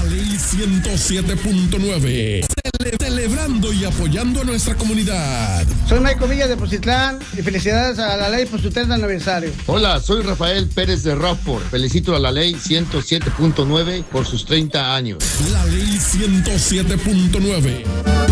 Ley 107.9. Celebrando y apoyando a nuestra comunidad. Soy Michael Villa de Poncitlán y felicidades a la ley por su 30 aniversario. Hola, soy Rafael Pérez de Rockford. Felicito a la ley 107.9 por sus 30 años. La Ley 107.9.